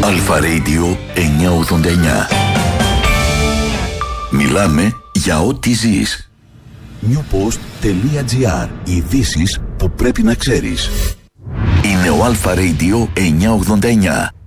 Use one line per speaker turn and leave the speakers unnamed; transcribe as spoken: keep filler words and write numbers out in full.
Αλφα Radio εννιακόσια ογδόντα εννιά. Μιλάμε για ό,τι ζεις. newpost.gr. Ειδήσεις που πρέπει να ξέρεις. Είναι ο Αλφα Radio εννιακόσια ογδόντα εννιά.